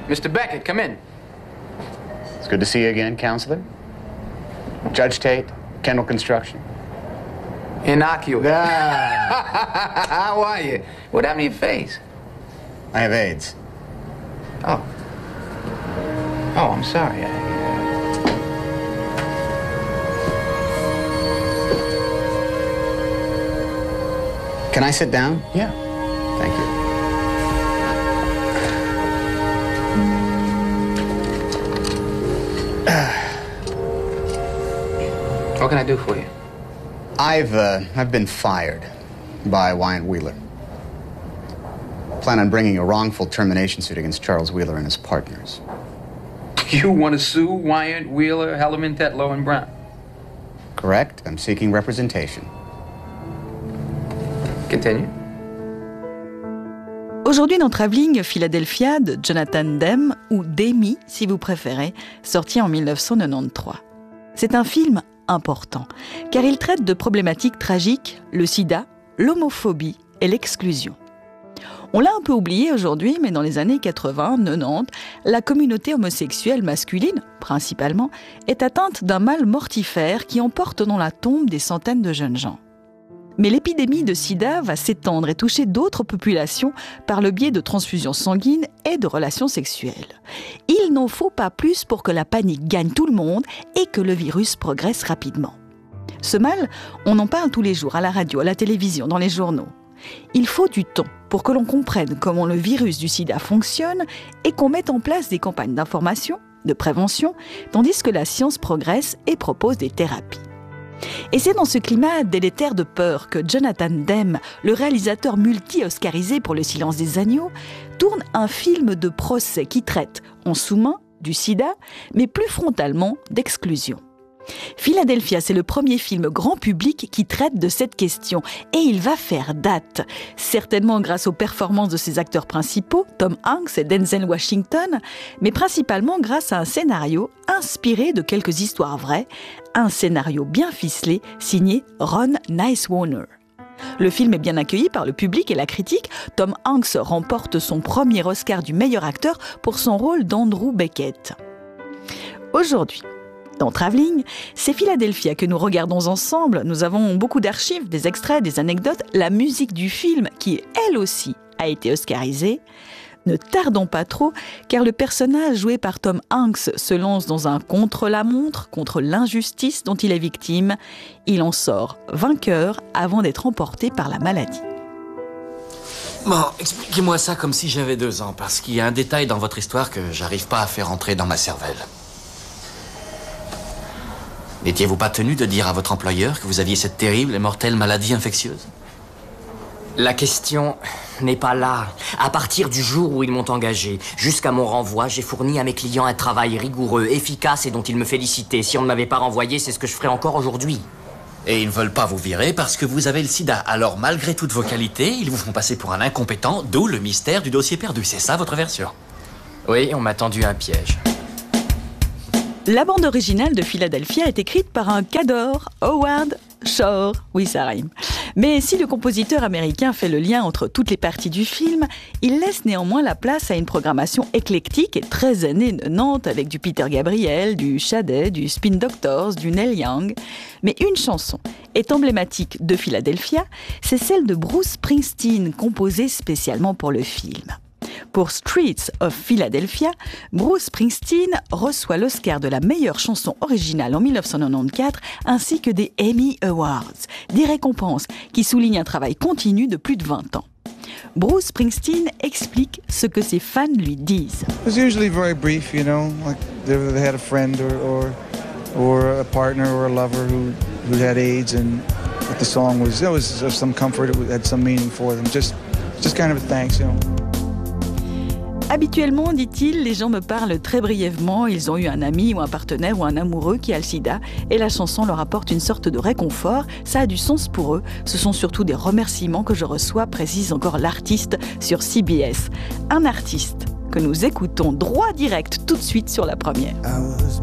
Mr. Beckett, come in. It's good to see you again, Counselor. Judge Tate, Kendall Construction. Innocuous. Ah, How are you? What happened to your face? I have AIDS. Oh. Oh, I'm sorry. Can I sit down? Yeah. Thank you. What can I do for you? I've been fired by Wyatt Wheeler. Plan on bringing a wrongful termination suit against Charles Wheeler and his partners. You want to sue Wyatt, Wheeler, Hellerman, Tetlow, and Brown? Correct. I'm seeking representation. Continue. Aujourd'hui dans Travelling, Philadelphia de Jonathan Demme, ou Demi si vous préférez, sorti en 1993. C'est un film important, car il traite de problématiques tragiques, le sida, l'homophobie et l'exclusion. On l'a un peu oublié aujourd'hui, mais dans les années 80, 90, la communauté homosexuelle masculine, principalement, est atteinte d'un mal mortifère qui emporte dans la tombe des centaines de jeunes gens. Mais l'épidémie de sida va s'étendre et toucher d'autres populations par le biais de transfusions sanguines et de relations sexuelles. Il n'en faut pas plus pour que la panique gagne tout le monde et que le virus progresse rapidement. Ce mal, on en parle tous les jours à la radio, à la télévision, dans les journaux. Il faut du temps pour que l'on comprenne comment le virus du sida fonctionne et qu'on mette en place des campagnes d'information, de prévention, tandis que la science progresse et propose des thérapies. Et c'est dans ce climat délétère de peur que Jonathan Demme, le réalisateur multi-oscarisé pour Le Silence des agneaux, tourne un film de procès qui traite, en sous-main, du sida, mais plus frontalement d'exclusion. Philadelphia, c'est le premier film grand public qui traite de cette question et il va faire date, certainement grâce aux performances de ses acteurs principaux, Tom Hanks et Denzel Washington, mais principalement grâce à un scénario inspiré de quelques histoires vraies, un scénario bien ficelé signé Ron Nicewarner. Le film est bien accueilli par le public et la critique. Tom Hanks remporte son premier Oscar du meilleur acteur pour son rôle d'Andrew Beckett. Aujourd'hui, dans Travelling, c'est Philadelphia que nous regardons ensemble. Nous avons beaucoup d'archives, des extraits, des anecdotes, la musique du film qui, elle aussi, a été oscarisée. Ne tardons pas trop, car le personnage joué par Tom Hanks se lance dans un contre-la-montre, contre l'injustice dont il est victime. Il en sort vainqueur avant d'être emporté par la maladie. Bon, expliquez-moi ça comme si j'avais 2 ans, parce qu'il y a un détail dans votre histoire que j'arrive pas à faire entrer dans ma cervelle. N'étiez-vous pas tenu de dire à votre employeur que vous aviez cette terrible et mortelle maladie infectieuse? La question n'est pas là. À partir du jour où ils m'ont engagé, jusqu'à mon renvoi, j'ai fourni à mes clients un travail rigoureux, efficace et dont ils me félicitaient. Si on ne m'avait pas renvoyé, c'est ce que je ferais encore aujourd'hui. Et ils ne veulent pas vous virer parce que vous avez le sida. Alors, malgré toutes vos qualités, ils vous font passer pour un incompétent, d'où le mystère du dossier perdu. C'est ça votre version? Oui, on m'a tendu un piège. La bande originale de Philadelphia est écrite par un cador, Howard Shore. Oui, ça rime. Mais si le compositeur américain fait le lien entre toutes les parties du film, il laisse néanmoins la place à une programmation éclectique et très années 90 avec du Peter Gabriel, du Sade, du Spin Doctors, du Neil Young. Mais une chanson est emblématique de Philadelphia, c'est celle de Bruce Springsteen, composée spécialement pour le film. Pour Streets of Philadelphia, Bruce Springsteen reçoit l'Oscar de la meilleure chanson originale en 1994 ainsi que des Emmy Awards, des récompenses qui soulignent un travail continu de plus de 20 ans. Bruce Springsteen explique ce que ses fans lui disent. It was usually very brief, you know, like they had a friend or a partner or a lover who had AIDS, and the song was of some comfort, it had some meaning for them, just kind of a thanks, you know. Habituellement, dit-il, les gens me parlent très brièvement, ils ont eu un ami ou un partenaire ou un amoureux qui a le sida et la chanson leur apporte une sorte de réconfort, ça a du sens pour eux, ce sont surtout des remerciements que je reçois, précise encore l'artiste sur CBS. Un artiste que nous écoutons droit direct tout de suite sur la première.